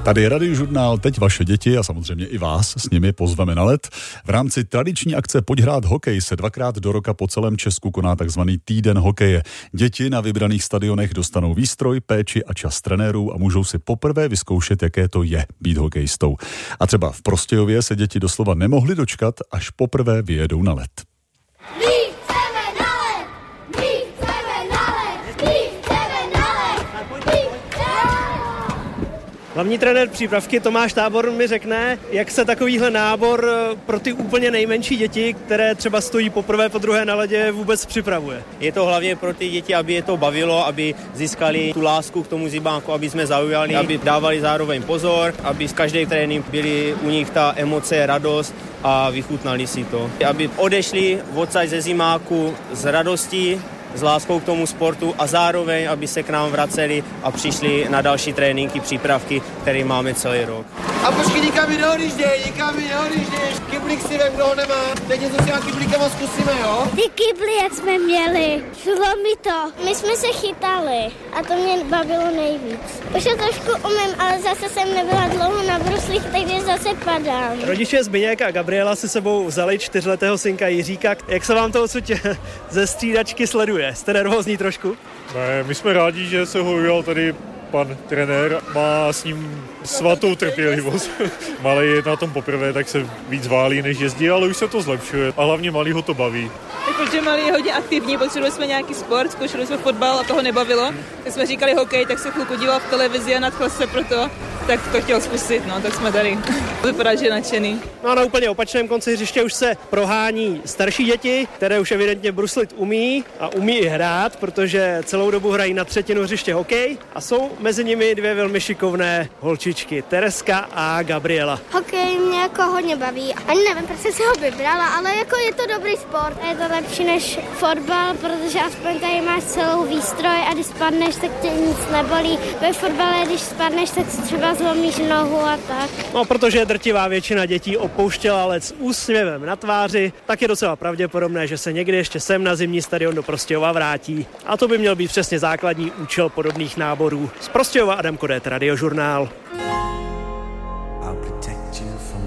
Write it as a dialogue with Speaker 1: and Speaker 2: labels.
Speaker 1: Tady je Radiožurnál, teď vaše děti a samozřejmě i vás s nimi pozveme na led. V rámci tradiční akce Pojď hrát hokej se 2krát do roka po celém Česku koná takzvaný týden hokeje. Děti na vybraných stadionech dostanou výstroj, péči a čas trenérů a můžou si poprvé vyzkoušet, jaké to je být hokejistou. A třeba v Prostějově se děti doslova nemohly dočkat, až poprvé vyjedou na led.
Speaker 2: Hlavní trenér přípravky Tomáš Tábor mi řekne, jak se takovýhle nábor pro ty úplně nejmenší děti, které třeba stojí poprvé, podruhé na ledě, vůbec připravuje.
Speaker 3: Je to hlavně pro ty děti, aby je to bavilo, aby získali tu lásku k tomu zibánku, aby jsme zaujali, aby dávali zároveň pozor, aby z každý trénink byly u nich ta emoce, radost a vychutnali si to. Aby odešli odsaď ze zimáku s radostí, s láskou k tomu sportu a zároveň, aby se k nám vraceli a přišli na další tréninky, přípravky, které máme celý rok.
Speaker 4: A počkej, nikam mi neodjížděj, kyblík si vem, kdo ho nemá. Teď něco s těma kyblíkama zkusíme, jo?
Speaker 5: Ty kybly, jak jsme měli, šlo mi to. My jsme se chytali a to mě bavilo nejvíc. Už to trošku umím, ale zase jsem nebyla dlouho na bruslích, takže zase padám.
Speaker 2: Rodiče Zbyněk a Gabriela si sebou vzali 4letého synka Jiříka. Jak se vám to odsud ze střídačky sleduje? Jste nervózní trošku?
Speaker 6: Ne, my jsme rádi, že se ho ujal tady pan trenér, má s ním svatou trpělivost. Malej je na tom poprvé, tak se víc válí, než jezdí, ale už se to zlepšuje a hlavně malý ho to baví.
Speaker 7: Tak protože malý je hodně aktivní, potřebovali jsme nějaký sport, zkoušeli jsme fotbal a toho nebavilo. Tak jsme říkali hokej, tak se chvilku díval v televizi a nadchl se proto, tak to chtěl zkusit, no, tak jsme tady. Vypadá, že je nadšený.
Speaker 2: No a na úplně opačném konci hřiště už se prohání starší děti, které už evidentně bruslit umí a umí i hrát, protože celou dobu hrají na třetinu hřiště hokej a jsou mezi nimi dvě velmi šikovné holčičky, Tereska a Gabriela.
Speaker 5: Hokej mě jako hodně baví. Ani nevím, proč jsem se ho vybrala, ale jako je to dobrý sport. Je to lepší než fotbal, protože aspoň tady máš celou výstroj a když spadneš, tak tě nic nebolí. Ve fotbale, když spadneš, tak si třeba zlomíš nohu a tak.
Speaker 2: No, protože drtivá většina dětí opouštěla led s úsměvem na tváři, tak je docela pravděpodobné, že se někdy ještě sem na zimní stadion do Prostějova vrátí. A to by měl být přesně základní účel podobných náborů. Z Prostějova Adam Kodet, Radiožurnál.